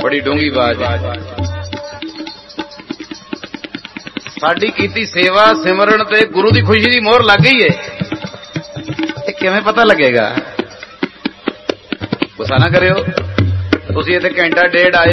बड़ी डूंगी बात है। साडी कीती सेवा सिमरन ते गुरु की खुशी की मोहर लग गई है, किवें पता लगेगा? गुस्सा ना करियो, तुसीं इत्थे घंटा डेढ़ आए